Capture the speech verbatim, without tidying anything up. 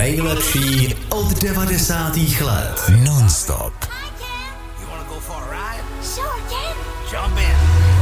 nejlepší od devadesátých let. Non-stop. You wanna go for a ride? Sure, Ken. Jump in.